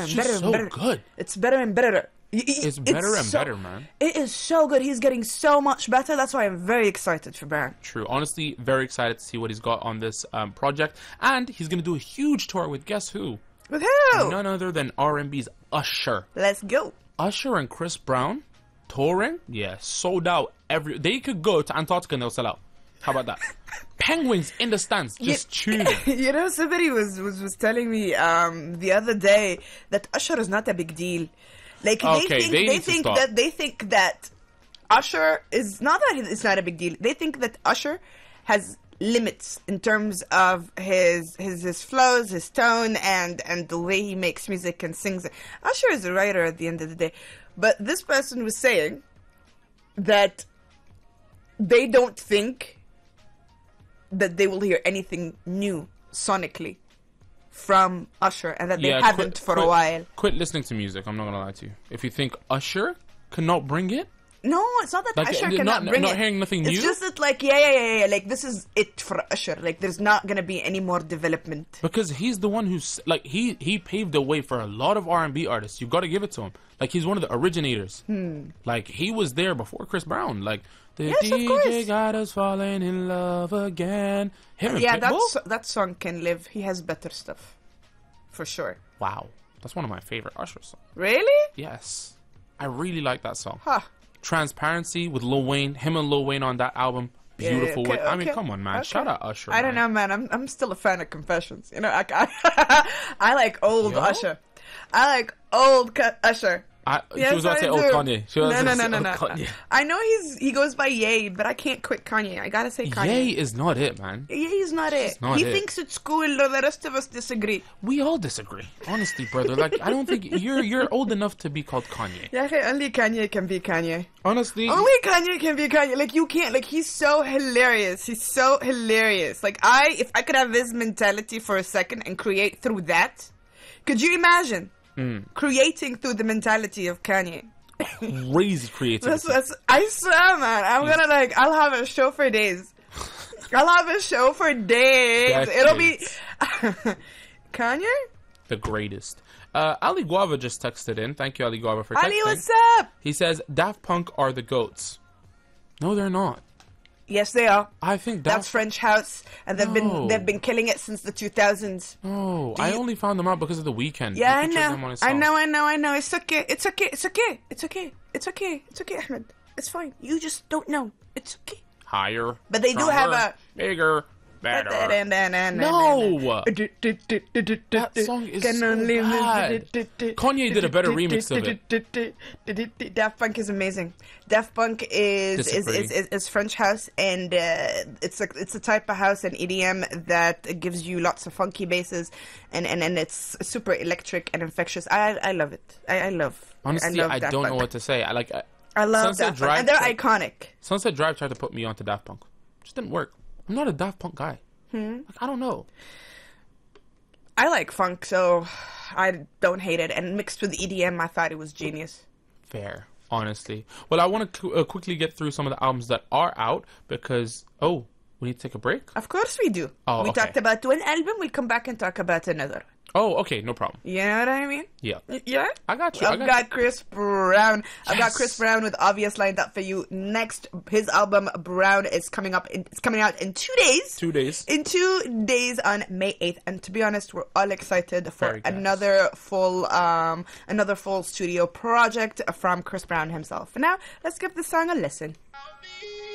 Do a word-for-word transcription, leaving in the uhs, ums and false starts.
and just better so and better. good. It's better and better. It's better and so, better, man. It is so good. He's getting so much better. That's why I'm very excited for Brown. True. Honestly, very excited to see what he's got on this um, project. And he's going to do a huge tour with guess who? With who? None other than R and B's Usher. Let's go. Usher and Chris Brown touring? Yeah, sold out. Every They could go to Antarctica and they'll sell out. How about that? Penguins in the stands, just you, tuning. You know, somebody was, was, was telling me um, the other day that Usher is not a big deal. Like Okay, they think they they need to think stop. that they think that Usher is not that it's not a big deal. They think that Usher has limits in terms of his his his flows, his tone, and and the way he makes music and sings it. Usher is a writer at the end of the day, but this person was saying that they don't think that they will hear anything new sonically from Usher, and that they Yeah, haven't quit- for quit- a while. Quit listening to music, I'm not going to lie to you. If you think Usher cannot bring it, No, it's not that Like, Usher uh, cannot not- bring not it. hearing nothing it's new? just that, like, yeah, yeah, yeah, yeah, like, this is it for Usher. Like, there's not gonna be any more development. because he's the one who's, like, he, he paved the way for a lot of R and B artists. You've got to give it to him. Like, he's one of the originators. Hmm. Like, he was there before Chris Brown. Like, the Yes, of D J course. got us falling in love again. Him and Yeah, that Pitbull? so- that song can live. He has better stuff, for sure. Wow. That's one of my favorite Usher songs. Really? Yes. I really like that song. Huh. Transparency with Lil Wayne. Him and Lil Wayne on that album. Yeah, yeah, Beautiful. okay, work. I mean, okay, come on, man. okay. Shout out Usher. I don't man. know, man. I'm I'm still a fan of Confessions. You know, I I, I like old Yo? Usher. I like old cu- Usher. I, Yes, she was about to say, I oh, do. Kanye. She was no, about no, to no, say, no, oh, no. Kanye. I know he's he goes by Ye, but I can't quit Kanye. I gotta say Kanye. Ye is not it, man. Ye is not it. not he it. thinks it's cool, though the rest of us disagree. We all disagree, honestly, brother. Like, I don't think you're you're old enough to be called Kanye. Yeah, okay, only Kanye can be Kanye. Honestly, Only Kanye can be Kanye. Like, you can't. Like, he's so hilarious. He's so hilarious. Like, I, if I could have his mentality for a second and create through that, could you imagine Mm. creating through the mentality of Kanye? crazy creativity. That's, that's, I swear, man. I'm gonna, like, I'll have a show for days. I'll have a show for days. It'll be Kanye? The greatest. Uh, Ali Guava just texted in. Thank you, Ali Guava, for texting. Ali, what's up? He says Daft Punk are the goats. No, they're not. Yes, they are. I think That's Daft. French House, and they've No. been they've been killing it since the two thousands. No, Do I you- only found them out because of the weekend. Yeah, He I featured know. them on his I song. know, I know, I know. It's okay. It's okay. It's okay. It's okay. It's okay. It's okay, Ahmed. It's fine. You just don't know. It's okay. Higher, But they do have stronger, a- bigger, better. No. That song is so bad. Kanye did a better remix of it. Daft Punk is amazing. Daft Punk is is, Disagree. is, is, is French house, and uh, it's a it's a type of house and E D M that gives you lots of funky basses, and, and, and it's super electric and infectious. I I love it. I, I love. Honestly, I, love I Daft don't know Punk. what to say. I like. I, I love Sunset Daft Punk, Drive and they're tried- iconic. Sunset Drive tried to put me onto Daft Punk. Just didn't work. I'm not a Daft Punk guy. Hmm? Like, I don't know. I like funk, so I don't hate it. And mixed with E D M, I thought it was genius. Fair, honestly. Well, I want to qu- uh, quickly get through some of the albums that are out because oh, we need to take a break. Of course we do. Oh, we okay. talked about one album, we'll come back and talk about another. Oh, okay, no problem. You know what I mean? Yeah, Y- Yeah? I got you. I I've got, got Chris Brown. I've got Yes. Chris Brown with Obvious lined up for you next. His album Brown is coming up. In, it's coming out in two days. two days. In two days on May eighth. And to be honest, we're all excited for Very good. another full, um, another full studio project from Chris Brown himself. For now, let's give the song a listen.